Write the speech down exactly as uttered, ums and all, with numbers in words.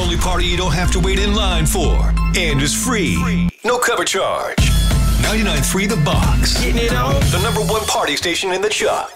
only party you don't have to wait in line for. And is free. No cover charge. ninety-nine point three The Box. Getting it on. The number one party station in the Chuck.